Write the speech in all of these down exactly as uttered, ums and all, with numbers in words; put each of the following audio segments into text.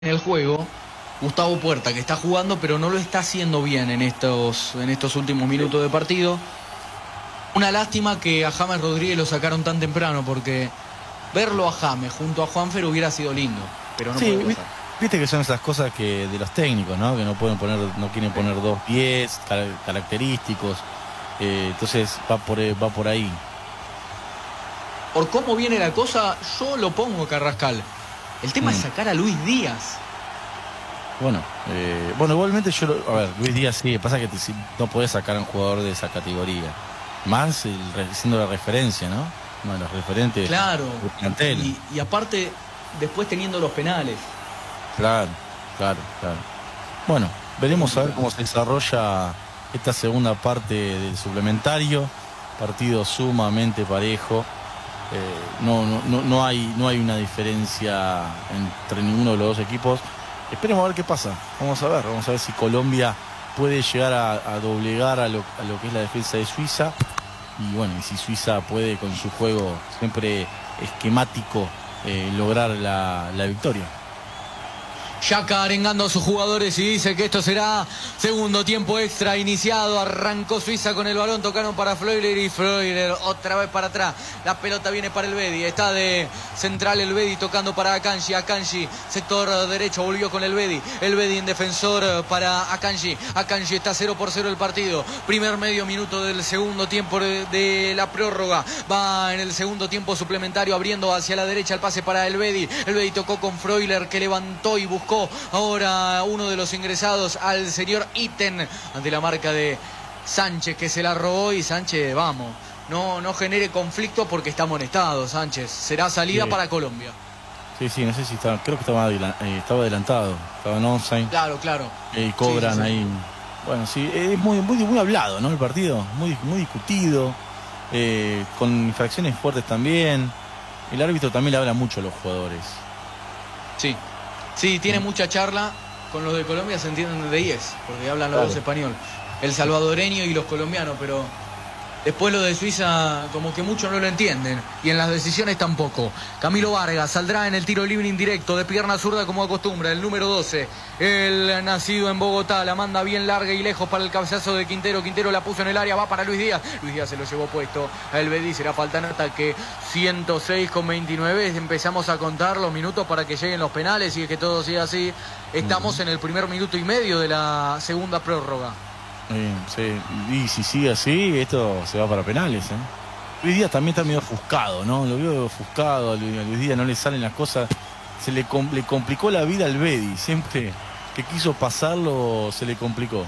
en el juego Gustavo Puerta, que está jugando pero no lo está haciendo bien en estos, en estos últimos minutos de partido. Una lástima que a James Rodríguez lo sacaron tan temprano, porque verlo a James junto a Juanfer hubiera sido lindo, pero no sí, puede pasar. Viste que son esas cosas que de los técnicos, ¿no? Que no pueden poner, no quieren poner dos diez característicos, eh, entonces va por, va por ahí. Por cómo viene la cosa, yo lo pongo a Carrascal. El tema Mm. es sacar a Luis Díaz. Bueno, eh, bueno, igualmente yo, lo, a ver, Luis Díaz sí, pasa que te, si, no podés sacar a un jugador de esa categoría. Más el, siendo la referencia, ¿no? Uno de los referentes. Claro. Del plantel. Y, y aparte, después teniendo los penales. Claro, claro, claro. Bueno, veremos a ver cómo se desarrolla esta segunda parte del suplementario. Partido sumamente parejo. Eh, no, no, no, no hay, no hay una diferencia entre ninguno de los dos equipos. Esperemos a ver qué pasa. Vamos a ver, vamos a ver si Colombia puede llegar a, a doblegar a lo, a lo que es la defensa de Suiza. Y bueno, y si Suiza puede con su juego siempre esquemático eh, lograr la, la victoria. Yaka arengando a sus jugadores y dice que esto será segundo tiempo extra iniciado. Arrancó Suiza con el balón, tocaron para Freuler y Freuler otra vez para atrás. La pelota viene para el Bedi, está de central el Bedi tocando para Akanji. Akanji, sector derecho, volvió con el Bedi. El Bedi en defensor para Akanji. Akanji está cero por cero el partido. Primer medio minuto del segundo tiempo de, de la prórroga. Va en el segundo tiempo suplementario abriendo hacia la derecha el pase para el Bedi. El Bedi tocó con Freuler que levantó y buscó ahora uno de los ingresados al señor Itten ante la marca de Sánchez, que se la robó. Y Sánchez, vamos, no, no genere conflicto porque está amonestado. Sánchez, será salida sí. para Colombia. Sí, sí, no sé si estaba, creo que estaba, eh, estaba adelantado, estaba en onside. Claro, claro. Y eh, cobran sí, sí, sí. ahí. Bueno, sí, es muy, muy, muy hablado, ¿no? El partido, muy, muy discutido, eh, con infracciones fuertes también. El árbitro también le habla mucho a los jugadores. Sí. Sí, tiene mucha charla. Con los de Colombia se entienden de diez, porque hablan los claro. dos español. El salvadoreño y los colombianos, pero después lo de Suiza como que muchos no lo entienden. Y en las decisiones tampoco. Camilo Vargas saldrá en el tiro libre indirecto de pierna zurda como acostumbra. El número doce. El nacido en Bogotá. La manda bien larga y lejos para el cabezazo de Quintero. Quintero la puso en el área. Va para Luis Díaz. Luis Díaz se lo llevó puesto a el Bedi. Será falta en ataque. ciento seis con veintinueve. Empezamos a contar los minutos para que lleguen los penales y que todo siga así. Estamos uh-huh. en el primer minuto y medio de la segunda prórroga. Sí, y si sigue así, esto se va para penales, ¿eh? Luis Díaz también está medio ofuscado, ¿no? Lo veo ofuscado, a Luis Díaz no le salen las cosas. Se le, com le complicó la vida al Bedi. Siempre que quiso pasarlo, se le complicó.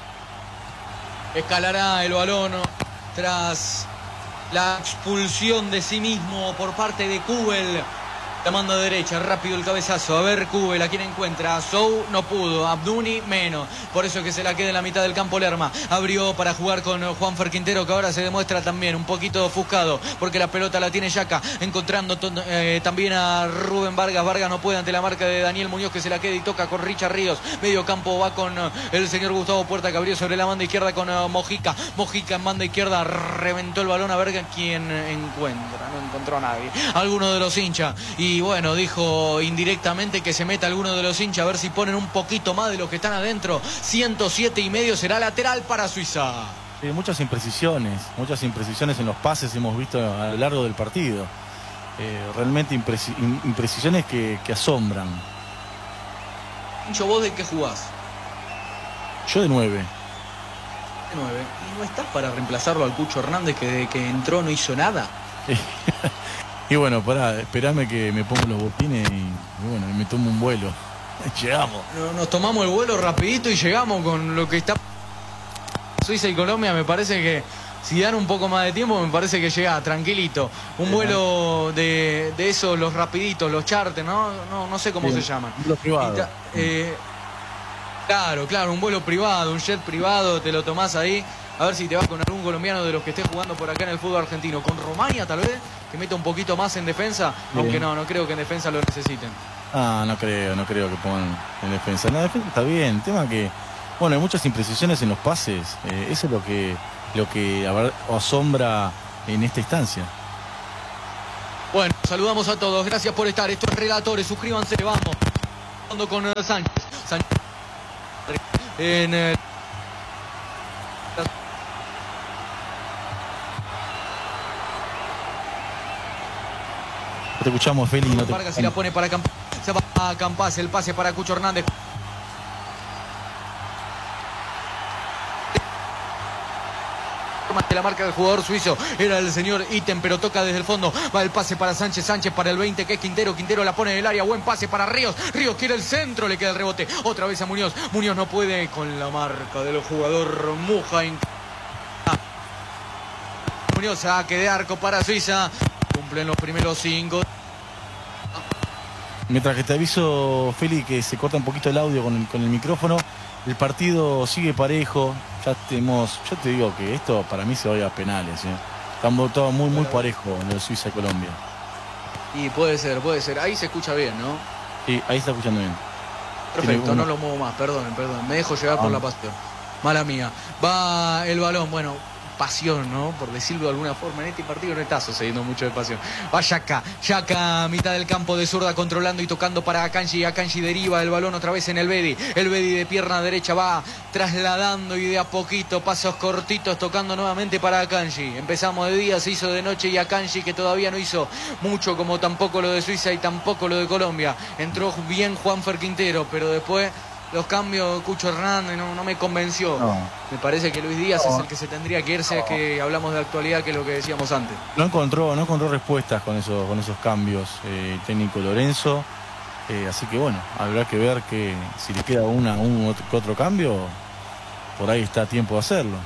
Escalará el balón tras la expulsión de sí mismo por parte de Kubel. La manda derecha, rápido el cabezazo. A ver, Kubel, ¿a quién encuentra? Sou no pudo, Abduni menos. Por eso es que se la queda en la mitad del campo Lerma. Abrió para jugar con Juanfer Quintero, que ahora se demuestra también un poquito ofuscado, porque la pelota la tiene Yaka. Encontrando eh, también a Rubén Vargas. Vargas no puede ante la marca de Daniel Muñoz, que se la queda y toca con Richard Ríos. Medio campo va con el señor Gustavo Puerta, que abrió sobre la banda izquierda con uh, Mojica. Mojica en banda izquierda reventó el balón. A ver quién encuentra. No encontró a nadie. Alguno de los hinchas. Y Y bueno, dijo indirectamente que se meta alguno de los hinchas a ver si ponen un poquito más de los que están adentro. ciento siete y medio será lateral para Suiza. Sí, muchas imprecisiones, muchas imprecisiones en los pases hemos visto a lo largo del partido. Eh, realmente impreci imprecisiones que, que asombran. Hincho, ¿vos de qué jugás? Yo de nueve. De nueve. ¿Y no estás para reemplazarlo al Cucho Hernández, que desde que entró no hizo nada? Y bueno, pará, esperame que me pongo los botines y, y bueno, me tomo un vuelo. Llegamos. Nos tomamos el vuelo rapidito y llegamos con lo que está Suiza y Colombia. Me parece que si dan un poco más de tiempo, me parece que llega tranquilito. Un vuelo de, de esos, los rapiditos, los charter, ¿no? No, no sé cómo sí, se llaman. Los privados. Eh, claro, claro, un vuelo privado, un jet privado, te lo tomás ahí. A ver si te vas con algún colombiano de los que esté jugando por acá en el fútbol argentino. Con Romania, tal vez, que meta un poquito más en defensa. Sí. Aunque no, no creo que en defensa lo necesiten. Ah, no creo, no creo que pongan en defensa. En la defensa está bien. El tema que, bueno, hay muchas imprecisiones en los pases. Eh, eso es lo que, lo que a ver, asombra en esta instancia. Bueno, saludamos a todos. Gracias por estar. Estos relatores, suscríbanse, vamos. con Sánchez. Sánchez en el... Te escuchamos, Feli. No te... Vargas y la pone para Campas. Se va a Campas, el pase para Cucho Hernández. De la marca del jugador suizo era el señor Ítem, pero toca desde el fondo. Va el pase para Sánchez, Sánchez para el veinte, que es Quintero. Quintero la pone en el área, buen pase para Ríos. Ríos quiere el centro, le queda el rebote. Otra vez a Muñoz. Muñoz no puede con la marca del jugador Mujain. Muñoz, saque de arco para Suiza. Cumplen los primeros cinco. Mientras que te aviso, Feli, que se corta un poquito el audio con el, con el micrófono. El partido sigue parejo. Ya tenemos, yo te digo que esto para mí se va a ir a penales. ¿eh? Estamos todo muy, muy parejo en el Suiza y Colombia. Y puede ser, puede ser. Ahí se escucha bien, ¿no? Sí, ahí está escuchando bien. Perfecto, una... no lo muevo más, perdonen, perdón. Me dejo llevar ah. por la pasión. Mala mía. Va el balón, bueno, pasión, ¿no? Por decirlo de alguna forma, en este partido no está sucediendo mucho de pasión. Va Yaka, Yaka, mitad del campo de zurda, controlando y tocando para Akanji. Akanji deriva el balón otra vez en el Bedi. El Bedi de pierna derecha va trasladando y de a poquito, pasos cortitos, tocando nuevamente para Akanji. Empezamos de día, se hizo de noche y Akanji, que todavía no hizo mucho, como tampoco lo de Suiza y tampoco lo de Colombia. Entró bien Juanfer Quintero, pero después... los cambios, Cucho Hernández no, no me convenció. No. Me parece que Luis Díaz no. es el que se tendría que irse, no. que hablamos de actualidad, que es lo que decíamos antes. No encontró, no encontró respuestas con esos, con esos cambios, eh, técnico Lorenzo. Eh, así que bueno, habrá que ver que si le queda una, un otro, otro cambio, por ahí está a tiempo de hacerlo.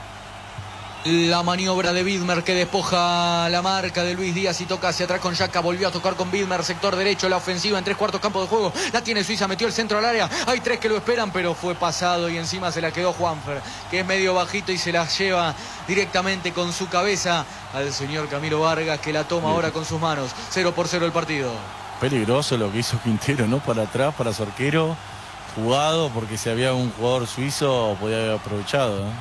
La maniobra de Widmer que despoja la marca de Luis Díaz y toca hacia atrás con Yaka. Volvió a tocar con Widmer, sector derecho, la ofensiva en tres cuartos campo de juego. La tiene Suiza, metió el centro al área. Hay tres que lo esperan, pero fue pasado y encima se la quedó Juanfer, que es medio bajito y se la lleva directamente con su cabeza al señor Camilo Vargas, que la toma Bien. ahora con sus manos. Cero por cero el partido. Peligroso lo que hizo Quintero, ¿no? Para atrás, para su arquero. Jugado, porque si había un jugador suizo podía haber aprovechado, ¿eh?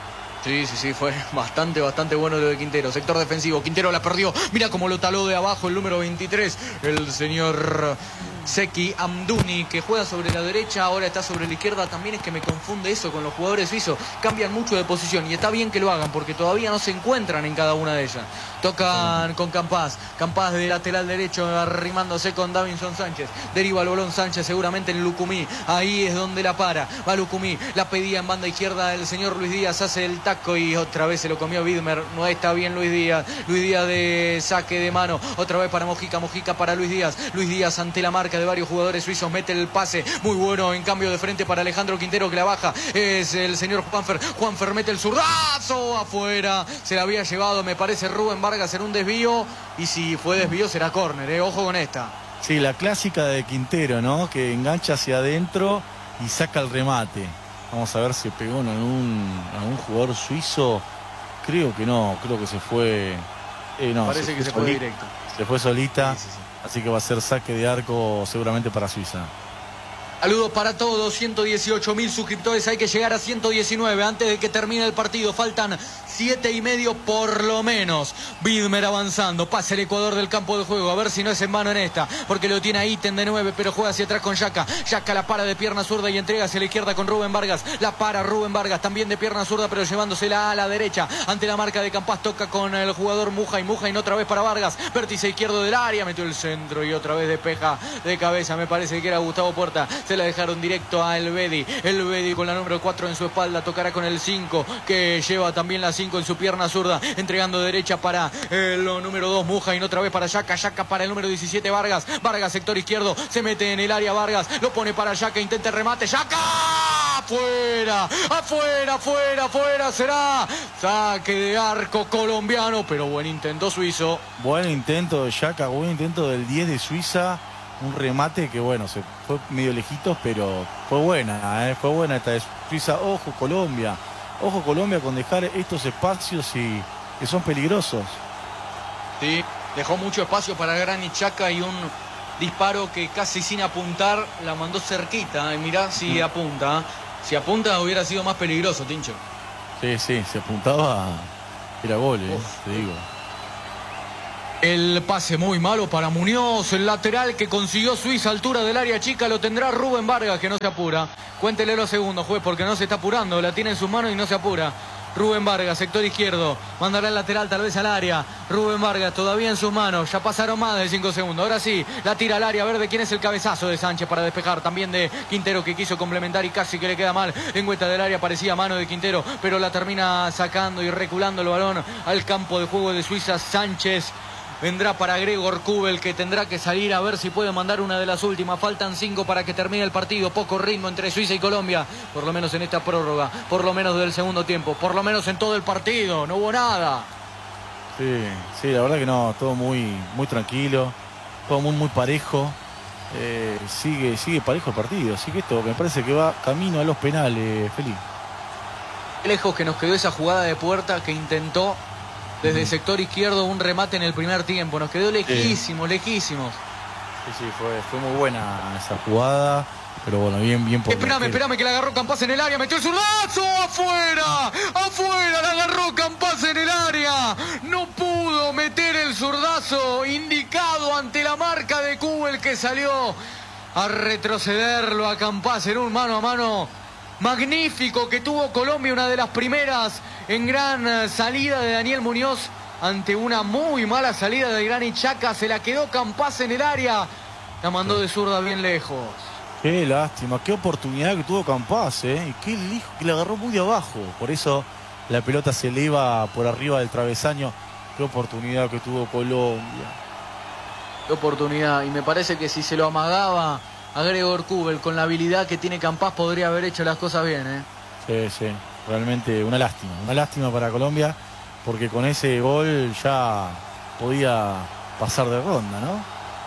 Sí, sí, sí, fue bastante, bastante bueno lo de Quintero. Sector defensivo, Quintero la perdió. Mira cómo lo taló de abajo el número veintitrés, el señor Zeki Amdouni, que juega sobre la derecha, ahora está sobre la izquierda. También es que me confunde eso con los jugadores suizos. Cambian mucho de posición y está bien que lo hagan porque todavía no se encuentran en cada una de ellas. Tocan con Campas. Campas de lateral derecho arrimándose con Davinson Sánchez. Deriva el balón Sánchez seguramente en Lucumí. Ahí es donde la para. Va Lucumí. La pedía en banda izquierda el señor Luis Díaz. Hace el taco y otra vez se lo comió Widmer. No está bien Luis Díaz. Luis Díaz de saque de mano. Otra vez para Mojica. Mojica para Luis Díaz. Luis Díaz ante la marca de varios jugadores suizos. Mete el pase. Muy bueno en cambio de frente para Alejandro Quintero, que la baja. Es el señor Juanfer. Juanfer mete el zurdazo afuera. Se la había llevado, me parece, Rubén Vargas en un desvío. Y si fue desvío será córner, ¿eh? Ojo con esta. Sí, la clásica de Quintero, ¿no? Que engancha hacia adentro y saca el remate. Vamos a ver si pegó en algún, algún jugador suizo. Creo que no, creo que se fue... Eh, no, Parece se que se fue solita, directo. Se fue solita, sí, sí, sí. Así que va a ser saque de arco seguramente para Suiza. Saludos para todos, ciento dieciocho mil suscriptores, hay que llegar a ciento diecinueve antes de que termine el partido, faltan siete y medio por lo menos. Widmer avanzando, pasa el Ecuador del campo de juego, a ver si no es en mano en esta, porque lo tiene a Ítem de nueve, pero juega hacia atrás con Yaka. Yaka la para de pierna zurda y entrega hacia la izquierda con Rubén Vargas, la para Rubén Vargas también de pierna zurda, pero llevándosela a la derecha, ante la marca de Campas, toca con el jugador Mujain, Mujain otra vez para Vargas, vértice izquierdo del área, metió el centro y otra vez despeja de cabeza, me parece que era Gustavo Puerta. Se la dejaron directo a El Bedi. El Bedi con la número cuatro en su espalda. Tocará con el cinco, que lleva también la cinco en su pierna zurda. Entregando derecha para el número dos, Mujain. Otra vez para Yaka. Yaka para el número diecisiete, Vargas. Vargas, sector izquierdo. Se mete en el área Vargas. Lo pone para Yaka. Intenta el remate. ¡Yaka! ¡Afuera! ¡Afuera! ¡Afuera! ¡Afuera! Será saque de arco colombiano. Pero buen intento suizo. Buen intento de Yaka. Buen intento del diez de Suiza. Un remate que, bueno, se fue medio lejitos, pero fue buena, ¿eh? Fue buena esta de Suiza. Ojo, Colombia. Ojo, Colombia, con dejar estos espacios y que son peligrosos. Sí, dejó mucho espacio para Granit Xhaka y un disparo que casi sin apuntar la mandó cerquita. Y mirá si mm. apunta. Si apunta hubiera sido más peligroso, Tincho. Sí, sí, si apuntaba era gol, ¿eh? Te digo. El pase muy malo para Muñoz, el lateral que consiguió Suiza, altura del área chica, lo tendrá Rubén Vargas, que no se apura. Cuéntele los segundos, juez, porque no se está apurando, la tiene en sus manos y no se apura. Rubén Vargas, sector izquierdo, mandará el lateral tal vez al área. Rubén Vargas todavía en sus manos, ya pasaron más de cinco segundos. Ahora sí, la tira al área, a ver de quién es el cabezazo de Sánchez para despejar. También de Quintero, que quiso complementar y casi que le queda mal. Lengüeta del área, parecía mano de Quintero, pero la termina sacando y reculando el balón al campo de juego de Suiza. Sánchez vendrá para Gregor Kobel, que tendrá que salir a ver si puede mandar una de las últimas. Faltan cinco para que termine el partido. Poco ritmo entre Suiza y Colombia, por lo menos en esta prórroga, por lo menos del segundo tiempo, por lo menos en todo el partido. No hubo nada. Sí, sí, la verdad que no, todo muy, muy tranquilo, todo muy, muy parejo. Eh, sigue, sigue parejo el partido, así que esto me parece que va camino a los penales, Felipe. Lejos que nos quedó esa jugada de puerta que intentó desde el sector izquierdo un remate en el primer tiempo. Nos quedó lejísimos, sí. lejísimos. Sí, sí, fue, fue muy buena esa jugada. Pero bueno, bien, bien por... Espérame, espérame que la agarró Campás en el área. Metió el zurdazo. ¡Afuera! ¡Afuera! La agarró Campás en el área. No pudo meter el zurdazo indicado ante la marca de Kobel, que salió a retrocederlo a Campás en un mano a mano magnífico que tuvo Colombia, una de las primeras en gran salida de Daniel Muñoz ante una muy mala salida de Granit Xhaka. Se la quedó Campás en el área, la mandó de zurda bien lejos. Qué lástima, qué oportunidad que tuvo Campás, ¿eh? Y qué lijo que le agarró muy de abajo. Por eso la pelota se eleva por arriba del travesaño. Qué oportunidad que tuvo Colombia. Qué oportunidad, y me parece que si se lo amagaba a Gregor Kobel con la habilidad que tiene Campás, podría haber hecho las cosas bien, ¿eh? Sí, sí, realmente una lástima, una lástima para Colombia, porque con ese gol ya podía pasar de ronda, ¿no?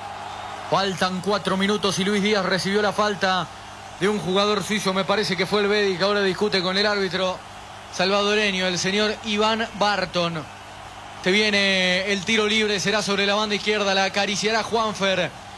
Faltan cuatro minutos y Luis Díaz recibió la falta de un jugador suizo, me parece que fue el Bedi, que ahora discute con el árbitro salvadoreño, el señor Iván Barton. Te viene el tiro libre, será sobre la banda izquierda, la acariciará Juanfer.